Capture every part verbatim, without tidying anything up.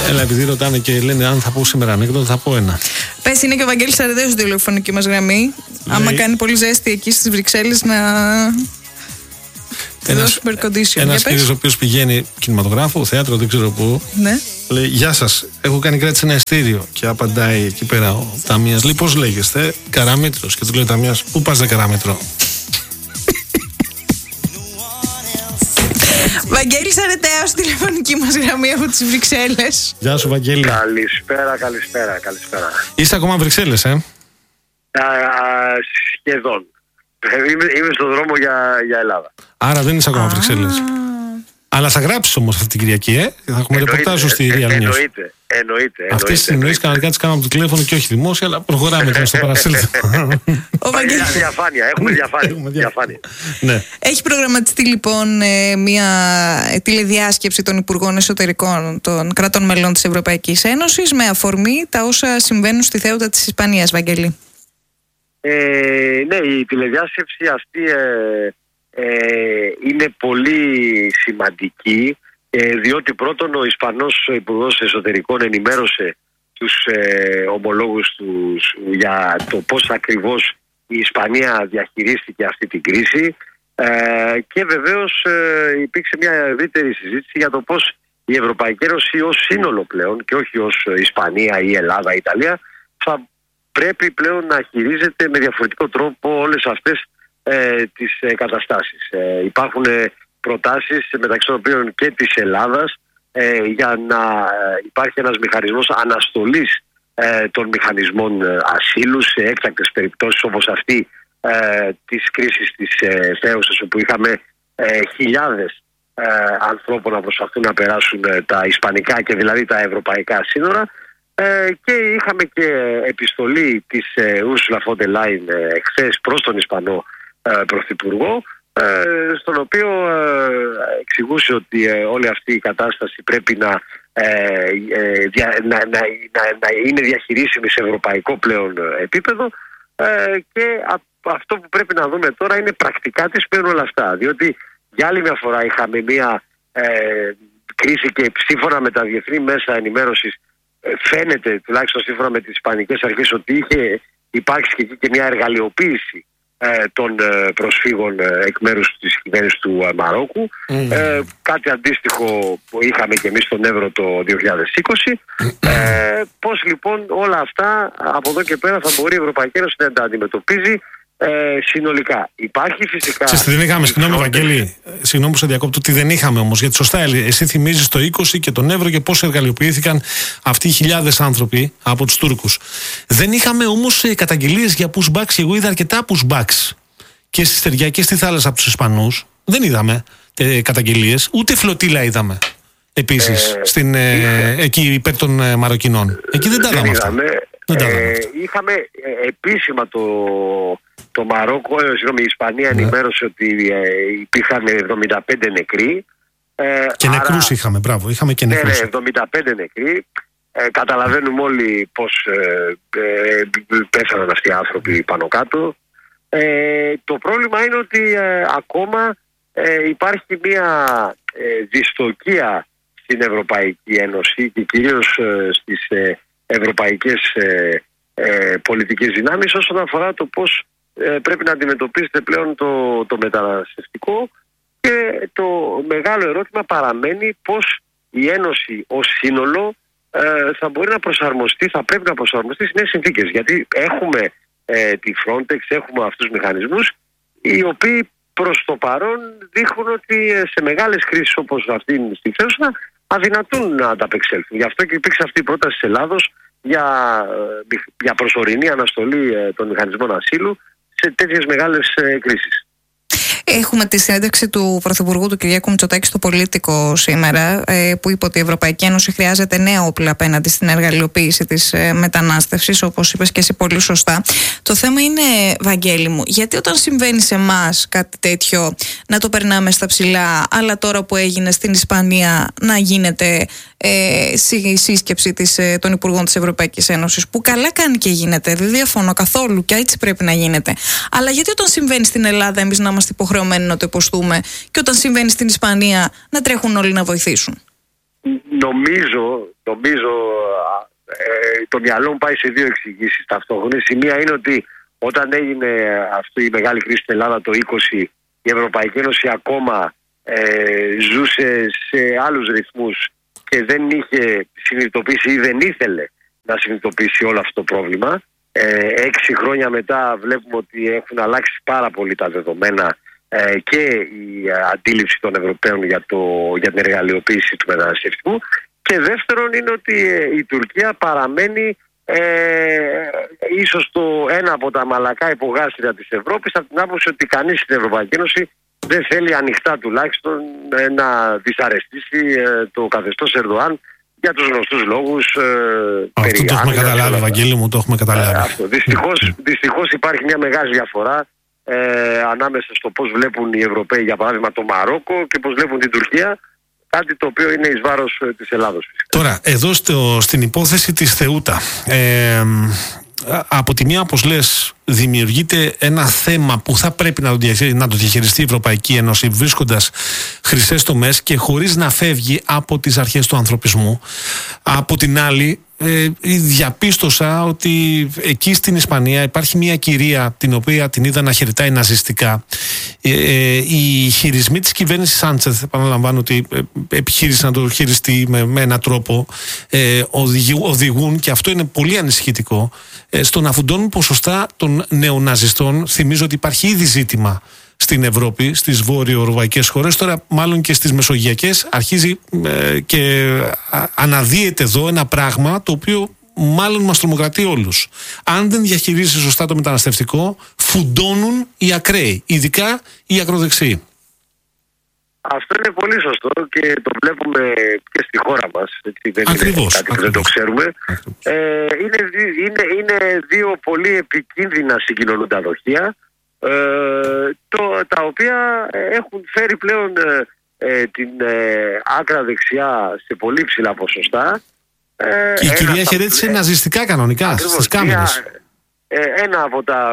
Έλα, επειδή ρωτάνε και λένε αν θα πω σήμερα ανέκδοτο, θα πω ένα. Πες, είναι και ο Βαγγέλης Αρετέος στη τηλεφωνική μας γραμμή. Λέει... Άμα κάνει πολύ ζέστη εκεί στις Βρυξέλλες να... Ένας, ένας κύριος ο οποίος πηγαίνει κινηματογράφο, θέατρο, δεν ξέρω πού. Ναι. Λέει, γεια σας, έχω κάνει κράτηση ένα ειστήριο. Και απαντάει εκεί πέρα ο ταμείας, λέει, πώς λέγεστε? Καράμετρος. Και του λέει ο ταμείας, πού πας δε καράμετρο? Βαγγέλης Αρετέος στη τηλεφωνική μας γραμμή από τις Βρυξέλλες. Γεια σου, Βαγγέλη. Καλησπέρα, καλησπέρα, καλησπέρα. Είσαι ακόμα Βρυξέλλες, ε? Α, α, σχεδόν. Είμαι, είμαι στον δρόμο για, για Ελλάδα. Άρα δεν είσαι ακόμα Βρυξέλλες. Αλλά θα γράψεις όμως αυτή την Κυριακή, ε? Θα έχουμε ρεπορτάζ στη Real News. Εννοείται, εννοείται. Αυτές τις συνεννοήσεις κανονικά τις κάναμε από το τηλέφωνο και όχι δημόσια, αλλά προχωράμε και στο παρασύλλητο. Διαφάνεια, έχουμε διαφάνεια. διαφάνεια. Ναι. Έχει προγραμματιστεί λοιπόν μια τηλεδιάσκεψη των Υπουργών Εσωτερικών των κρατών μελών της Ευρωπαϊκής Ένωσης με αφορμή τα όσα συμβαίνουν στη Θέουτα της Ισπανίας, Βαγγέλη. Ε, ναι, η τηλεδιάσκεψη αυτή ε, ε, είναι πολύ σημαντική, ε, διότι πρώτον ο Ισπανός Υπουργός Εσωτερικών ενημέρωσε τους ε, ομολόγους τους για το πώς ακριβώς η Ισπανία διαχειρίστηκε αυτή την κρίση, ε, και βεβαίως ε, υπήρξε μια ευρύτερη συζήτηση για το πώς η Ευρωπαϊκή Ένωση ως σύνολο πλέον και όχι ως Ισπανία ή Ελλάδα ή Ιταλία θα πρέπει πλέον να χειρίζεται με διαφορετικό τρόπο όλες αυτές ε, τις ε, καταστάσεις. Ε, υπάρχουν ε, προτάσεις μεταξύ των οποίων και της Ελλάδας ε, για να ε, υπάρχει ένας μηχανισμός αναστολής ε, των μηχανισμών ε, ασύλου σε έκτακτες περιπτώσεις όπως αυτή ε, της κρίσης της ε, Θέουσας, όπου είχαμε ε, χιλιάδες ε, ανθρώπων να προσπαθούν να περάσουν ε, τα ισπανικά και δηλαδή τα ευρωπαϊκά σύνορα. Ε, και είχαμε και επιστολή της ε, Ursula von der Leyen ε, εχθές προς τον Ισπανό ε, Πρωθυπουργό, ε, στον οποίο ε, εξηγούσε ότι ε, όλη αυτή η κατάσταση πρέπει να, ε, ε, δια, να, να, να, να είναι διαχειρίσιμη σε ευρωπαϊκό πλέον επίπεδο, ε, και α, αυτό που πρέπει να δούμε τώρα είναι πρακτικά τι σημαίνουν όλα αυτά, διότι για άλλη μια φορά είχαμε μια ε, κρίση και σύμφωνα με τα διεθνή μέσα ενημέρωσης φαίνεται, τουλάχιστον σύμφωνα με τις ισπανικές αρχές, ότι είχε υπάρξει και εκεί και μια εργαλειοποίηση ε, των ε, προσφύγων ε, εκ μέρους της κυβέρνησης του ε, Μαρόκου. Mm. Ε, κάτι αντίστοιχο που είχαμε και εμείς στον Εύρο το δύο χιλιάδες είκοσι. Ε, πώς λοιπόν όλα αυτά από εδώ και πέρα θα μπορεί η Ευρωπαϊκή Ένωση να τα αντιμετωπίζει Ε, συνολικά. Υπάρχει φυσικά. Ξέρετε, δεν είχαμε, συγγνώμη Βαγγέλη, συγγνώμη που σε διακόπτω, ότι δεν είχαμε όμως. Γιατί σωστά, εσύ θυμίζεις το είκοσι και τον Εύρο και πώς εργαλειοποιήθηκαν αυτοί οι χιλιάδες άνθρωποι από τους Τούρκους. Δεν είχαμε όμως ε, καταγγελίες για pushbacks. Εγώ είδα αρκετά pushbacks και στη στεριά και στη θάλασσα από τους Ισπανούς. Δεν είδαμε ε, καταγγελίες, ούτε φλωτήλα είδαμε. Επίσης, ε, στην, ε, εκεί υπέρ των ε, Μαροκινών. Εκεί δεν τα είδαμε αυτά. Ε, είχαμε ε, επίσημα το. Το Μαρόκο, ε, συγγνώμη, η Ισπανία ναι. ενημέρωσε ότι ε, υπήρχαν εβδομήντα πέντε νεκροί. Ε, και άρα, νεκρούς είχαμε, μπράβο, είχαμε και νεκρούς. Ναι, εβδομήντα πέντε νεκροί. Ε, καταλαβαίνουμε όλοι πώς ε, ε, πέθαναν αυτοί οι άνθρωποι πάνω κάτω. Ε, το πρόβλημα είναι ότι ε, ακόμα ε, υπάρχει μια ε, δυστοκία στην Ευρωπαϊκή Ένωση και κυρίως ε, στις ε, ευρωπαϊκές ε, ε, πολιτικές δυνάμεις όσον αφορά το πώς Ε, πρέπει να αντιμετωπίσετε πλέον το, το μεταναστευτικό, και το μεγάλο ερώτημα παραμένει πώς η Ένωση ως σύνολο ε, θα μπορεί να προσαρμοστεί, θα πρέπει να προσαρμοστεί στις νέες συνθήκες, γιατί έχουμε ε, τη Frontex, έχουμε αυτούς τους μηχανισμούς οι οποίοι προς το παρόν δείχνουν ότι σε μεγάλες κρίσεις όπως αυτή στη Θέουσα αδυνατούν να ανταπεξέλθουν. Γι' αυτό και υπήρξε αυτή η πρόταση της Ελλάδος για, για προσωρινή αναστολή ε, των μηχανισμών ασύλου σε τέτοιες μεγάλες ε, κρίσεις. Έχουμε τη συνέντευξη του Πρωθυπουργού του Κυριάκου Μητσοτάκη στο Πολίτικο σήμερα, που είπε ότι η Ευρωπαϊκή Ένωση χρειάζεται νέα όπλα απέναντι στην εργαλειοποίηση της μετανάστευσης, όπως είπες και εσύ πολύ σωστά. Το θέμα είναι, Βαγγέλη μου, γιατί όταν συμβαίνει σε εμάς κάτι τέτοιο να το περνάμε στα ψηλά, αλλά τώρα που έγινε στην Ισπανία να γίνεται ε, σύσκεψη της, των Υπουργών της Ευρωπαϊκής Ένωσης, που καλά κάνει και γίνεται, δεν διαφωνώ καθόλου και έτσι πρέπει να γίνεται. Αλλά γιατί όταν συμβαίνει στην Ελλάδα εμείς να είμαστε υποχρεωμένοι να το υποστούμε, και όταν συμβαίνει στην Ισπανία να τρέχουν όλοι να βοηθήσουν? νομίζω, νομίζω ε, το μυαλό μου πάει σε δύο εξηγήσεις ταυτόχρονα. Η μία είναι ότι όταν έγινε αυτή η μεγάλη κρίση στην Ελλάδα το είκοσι, η Ευρωπαϊκή Ένωση ακόμα ε, ζούσε σε άλλους ρυθμούς και δεν είχε συνειδητοποιήσει ή δεν ήθελε να συνειδητοποιήσει όλο αυτό το πρόβλημα. Ε, έξι χρόνια μετά βλέπουμε ότι έχουν αλλάξει πάρα πολύ τα δεδομένα ε, και η αντίληψη των Ευρωπαίων για, το, για την εργαλειοποίηση του μεταναστευτικού. Και δεύτερον είναι ότι ε, η Τουρκία παραμένει ε, ίσως το ένα από τα μαλακά υπογάστρια της Ευρώπης, από την άποψη ότι κανείς στην Ευρωπαϊκή Ένωση δεν θέλει ανοιχτά τουλάχιστον ε, να δυσαρεστήσει ε, το καθεστώς Ερντοάν για τους γνωστούς λόγους. Ε, αυτό το έχουμε καταλάβει, Βαγγέλη μου, το έχουμε καταλάβει. Ε, αυτό. Δυστυχώς, δυστυχώς υπάρχει μια μεγάλη διαφορά ε, ανάμεσα στο πώς βλέπουν οι Ευρωπαίοι, για παράδειγμα, το Μαρόκο και πώς βλέπουν την Τουρκία. Κάτι το οποίο είναι εις βάρος ε, της Ελλάδος. Τώρα, εδώ στο, στην υπόθεση της Θεούτα, ε, από τη μία, όπως λες, δημιουργείται ένα θέμα που θα πρέπει να το, διαχειριστεί, να το διαχειριστεί η Ευρωπαϊκή Ένωση, βρίσκοντας χρυσές τομές και χωρίς να φεύγει από τις αρχές του ανθρωπισμού. Από την άλλη, ε, διαπίστωσα ότι εκεί στην Ισπανία υπάρχει μια κυρία την οποία την είδα να χαιρετάει ναζιστικά. Ε, ε, οι χειρισμοί της κυβέρνησης Σάντσεθ, επαναλαμβάνω ότι ε, επιχείρησε να το χειριστεί με, με έναν τρόπο, ε, οδηγούν, οδηγούν, και αυτό είναι πολύ ανησυχητικό, ε, στο να φουντώνουν ποσοστά των νεοναζιστών. Θυμίζω ότι υπάρχει ήδη ζήτημα στην Ευρώπη, στις βόρειο-ευρωπαϊκές χώρες, τώρα μάλλον και στις μεσογειακές αρχίζει ε, και αναδύεται εδώ ένα πράγμα το οποίο μάλλον μας τρομοκρατεί όλους. Αν δεν διαχειρίζεσαι σωστά το μεταναστευτικό, φουντώνουν οι ακραίοι, ειδικά οι ακροδεξιοί. Αυτό είναι πολύ σωστό και το βλέπουμε και στη χώρα μας. Έτσι, δεν ακριβώς, είναι κάτι που δεν το ξέρουμε. Ε, είναι, είναι, είναι δύο πολύ επικίνδυνα συγκοινωνούντα δοχεία, Ε, το, τα οποία έχουν φέρει πλέον ε, την ε, άκρα δεξιά σε πολύ ψηλά ποσοστά. Ε, και η κυρία χαιρέτησε ε, ναζιστικά κανονικά στις κάμερες. Ε, ένα από, τα,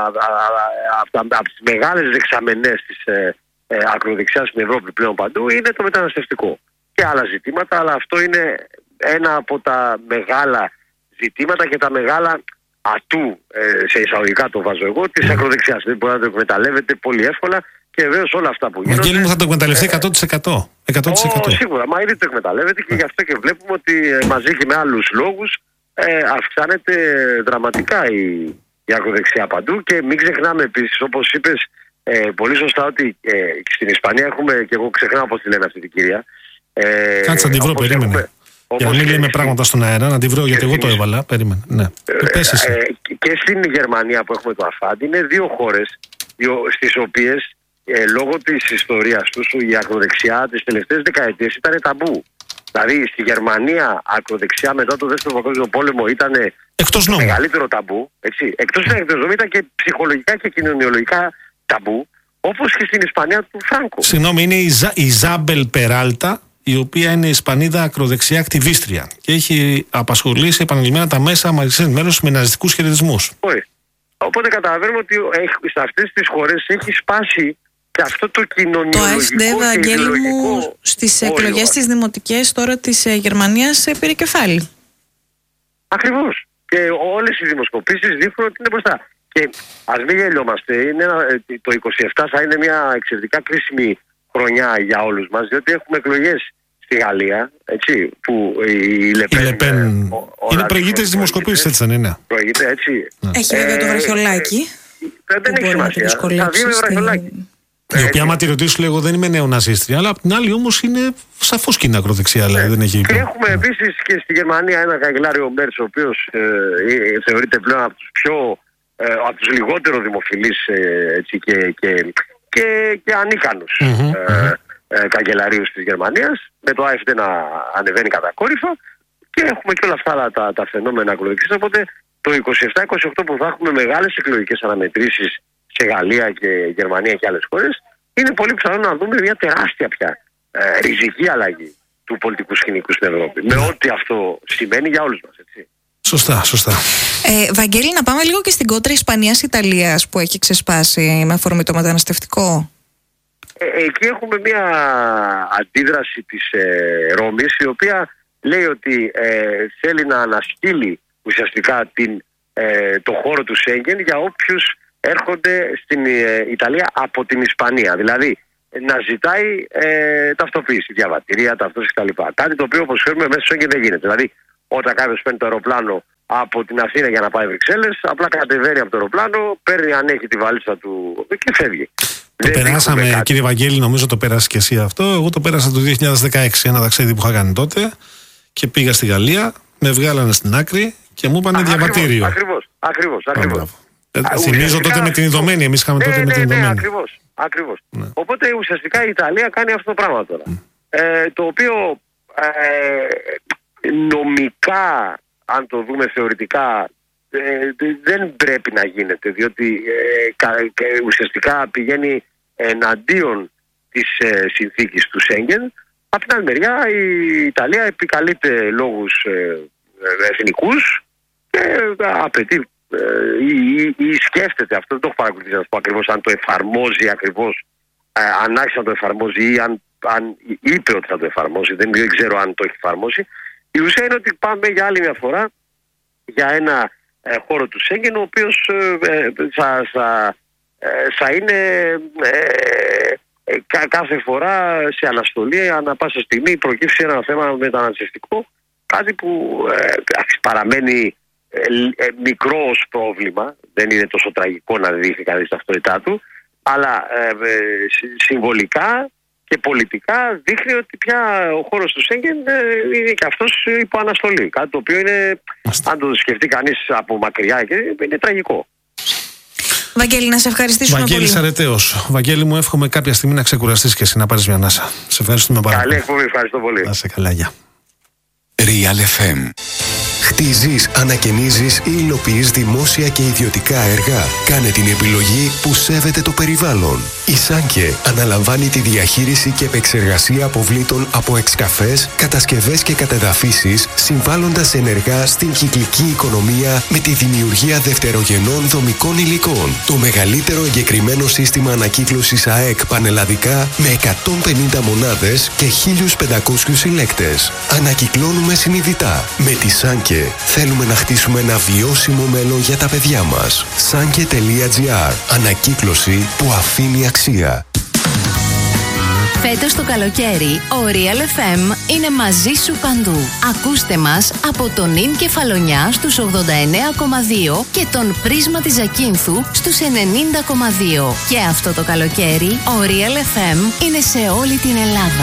από, τα, από τις μεγάλες δεξαμενές της ε, ε, ακροδεξιάς στην Ευρώπη πλέον παντού είναι το μεταναστευτικό. Και άλλα ζητήματα, αλλά αυτό είναι ένα από τα μεγάλα ζητήματα και τα μεγάλα ατού, ε, σε εισαγωγικά το βάζω εγώ, της ακροδεξιάς. Δεν μπορεί να το εκμεταλλεύεται πολύ εύκολα και βεβαίως όλα αυτά που γίνονται. Βαγγέλη μου, θα το εκμεταλλευτεί εκατό τοις εκατό. εκατό τοις εκατό. Ω, σίγουρα, μα ήδη το εκμεταλλεύεται και γι' αυτό και βλέπουμε ότι ε, μαζί και με άλλους λόγους ε, αυξάνεται δραματικά η, η ακροδεξιά παντού. Και μην ξεχνάμε επίσης, όπως είπες ε, πολύ σωστά, ότι ε, στην Ισπανία έχουμε, και εγώ ξεχνάω πώς τη λένε αυτή την κυρία. Ε, Κάτσε να την βρω, περίμενε. Έχουμε, για να μην λέμε πράγματα στον αέρα, να τη βρω, γιατί εγώ το έβαλα. Περίμενε. Ναι. Ε, ε, και στην Γερμανία που έχουμε το Αφάντι, είναι δύο χώρες στις οποίες ε, λόγω της ιστορίας τους η ακροδεξιά τις τελευταίες δεκαετίες ήταν ταμπού. Δηλαδή στη Γερμανία ακροδεξιά μετά το δεύτερο παγκόσμιο πόλεμο ήταν το μεγαλύτερο ταμπού. Έτσι. Εκτός να εκτός νόμου ήταν και ψυχολογικά και κοινωνιολογικά ταμπού, όπως και στην Ισπανία του Φράγκο. Συγγνώμη, είναι η, Ζα, η Ζάμπελ Περάλτα, η οποία είναι Ισπανίδα ακροδεξιά ακτιβίστρια και έχει απασχολήσει επανειλημμένα τα μέσα μαζικής ενημέρωσης με ναζιστικούς χαιρετισμούς. Οπότε καταλαβαίνουμε ότι σε αυτές τις χώρες έχει σπάσει και αυτό το κοινωνιολογικό. Το ΑΕΦΔ, Βαγγέλη μου, στις εκλογές τις δημοτικές τώρα της Γερμανίας πήρε κεφάλι. Ακριβώς. Και όλες οι δημοσκοπήσεις δείχνουν ότι είναι μπροστά. Και ας μην γελιόμαστε, είναι ένα, το είκοσι επτά θα είναι μια εξαιρετικά κρίσιμη χρονιά για όλους μας, διότι έχουμε εκλογές στη Γαλλία, έτσι, που η Λεπέν... Η Λεπέν είναι προηγείται στις δημοσκοπήσεις, έτσι δεν είναι? Προηγείται, έτσι. Έχει βέβαια το βραχιολάκι. Ε, δεν έχει σημασία. Θα δει με βραχιολάκι. Η οποία, άμα τη ρωτήσω, λέγω, δεν είμαι νεοναζίστρια, αλλά απ' την άλλη όμως είναι σαφώς και είναι ακροδεξιά. Δηλαδή, δεν έχει... Και έχουμε επίσης και στη Γερμανία ένα καγκελάριο Μέρτς, ο οποίος ε, ε, θεωρείται πλέον από τους πιο, ε, από τους λιγότερο δημοφιλείς ε, έτσι, και, και, και, και ανίκανους mm-hmm, ε, mm-hmm. ε, καγκελαρίους της Γερμανίας, με το ΑΕΦΔ να ανεβαίνει κατακόρυφα και έχουμε και όλα αυτά τα, τα φαινόμενα ακροδεξιάς. Οπότε το είκοσι επτά είκοσι οκτώ που θα έχουμε μεγάλες εκλογικές αναμετρήσεις σε Γαλλία και Γερμανία και άλλες χώρες, είναι πολύ πιθανό να δούμε μια τεράστια πια ε, ριζική αλλαγή του πολιτικού σκηνικού στην Ευρώπη. Με ό,τι αυτό σημαίνει για όλους μας, έτσι. Σωστά, σωστά. Ε, Βαγγέλη, να πάμε λίγο και στην κόντρα Ισπανίας-Ιταλίας που έχει ξεσπάσει με αφορμή το μεταναστευτικό. Ε, εκεί έχουμε μια αντίδραση της ε, Ρώμης, η οποία λέει ότι ε, θέλει να αναστείλει ουσιαστικά την, ε, το χώρο του Σέγγεν για όποιους έρχονται στην ε, Ιταλία από την Ισπανία. Δηλαδή να ζητάει ε, ταυτοποίηση, διαβατηρία, ταυτόση κτλ. Κάτι το οποίο, όπως ξέρουμε, μέσα στο Σέγγεν δεν γίνεται. Δηλαδή, όταν κάποιος παίρνει το αεροπλάνο από την Αθήνα για να πάει Βρυξέλλες, απλά κατεβαίνει από το αεροπλάνο, παίρνει αν έχει τη βαλίτσα του και φεύγει. Το δεν περάσαμε, κύριε Βαγγέλη, νομίζω το πέρασε και εσύ αυτό. Εγώ το πέρασα το δύο χιλιάδες δεκαέξι, ένα ταξίδι που είχα κάνει τότε και πήγα στη Γαλλία, με βγάλανε στην άκρη και μου είπανε διαβατήριο. Ακριβώς, ακριβώς, ακριβώς. Ε, θυμίζω τότε με την Ιδωμένη, εμείς είχαμε τότε ναι, με την Ιδωμένη. Ναι, ακριβώς, ακριβώς. Ναι. Οπότε ουσιαστικά η Ιταλία κάνει αυτό το πράγμα τώρα. Mm. Ε, το οποίο ε, νομικά, αν το δούμε θεωρητικά, ε, δεν πρέπει να γίνεται, διότι ε, κα, ε, ουσιαστικά πηγαίνει εναντίον της ε, συνθήκης του Σέγγεν. Από την άλλη μεριά η Ιταλία επικαλείται λόγους ε, εθνικούς και ε, απαιτεί ή, ή, ή σκέφτεται, αυτό δεν το έχω παρακολουθήσει να πω ακριβώς αν το εφαρμόζει ακριβώς, ε, αν άρχισε να το εφαρμόζει ή αν, αν είπε ότι θα το εφαρμόζει, δεν, δεν ξέρω αν το έχει εφαρμόσει. Η ουσία είναι ότι πάμε για άλλη μια φορά για ένα ε, χώρο του Σέγγεν, ο οποίος ε, θα, θα, ε, θα είναι ε, ε, κα, κάθε φορά σε αναστολή, ανά πάσα στιγμή προκύψει ένα θέμα μεταναστευτικό, κάτι που ε, παραμένει Ε, ε, μικρό ως πρόβλημα, δεν είναι τόσο τραγικό να δείχνει κανείς την ταυτότητά του, αλλά ε, ε, συμβολικά και πολιτικά δείχνει ότι πια ο χώρος του Σέγγεν ε, είναι και αυτός υπό αναστολή. Κάτι το οποίο είναι, αν το σκεφτεί κανείς από μακριά, είναι τραγικό. Βαγγέλη, να σε ευχαριστήσουμε Βαγγέλη πολύ. Βαγγέλης Αρετέος. Βαγγέλη μου, εύχομαι κάποια στιγμή να ξεκουραστείς και εσύ να πάρεις μια ανάσα. Σε ευχαριστούμε πάρα πολύ. Καλή εκπομπή, ευχαριστώ πολύ. Να σε καλά, γεια. Real εφ εμ. Χτίζεις, ανακαινίζεις ή υλοποιείς δημόσια και ιδιωτικά έργα. Κάνε την επιλογή που σέβεται το περιβάλλον. Η Σάνκε αναλαμβάνει τη διαχείριση και επεξεργασία αποβλήτων από εξκαφές, κατασκευές και κατεδαφίσεις, συμβάλλοντας ενεργά στην κυκλική οικονομία με τη δημιουργία δευτερογενών δομικών υλικών. Το μεγαλύτερο εγκεκριμένο σύστημα ανακύκλωσης ΑΕΚ πανελλαδικά με εκατόν πενήντα μονάδες και χίλιους πεντακόσιους συλλέκτες. Ανακυκλώνουμε συνειδητά. Με τη Σάνκε θέλουμε να χτίσουμε ένα βιώσιμο μέλλον για τα παιδιά μας. Sanke τελεία τζι άρ. Ανακύκλωση που αφήνει αξία. Φέτος το καλοκαίρι, ο Real εφ εμ είναι μαζί σου παντού. Ακούστε μας από τον Ιν Κεφαλονιά στους ογδόντα εννέα κόμμα δύο και τον Πρίσμα της Ζακίνθου στους ενενήντα κόμμα δύο. Και αυτό το καλοκαίρι, ο Real εφ εμ είναι σε όλη την Ελλάδα.